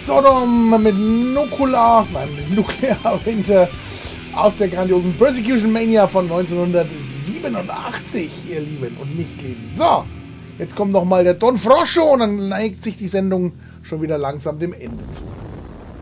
Sodom mit Nukular, mit Nuclear Winter aus der grandiosen Persecution Mania von 1987, ihr Lieben und Nicht-Lieben. So, jetzt kommt nochmal der Don Froscho und dann neigt sich die Sendung schon wieder langsam dem Ende zu.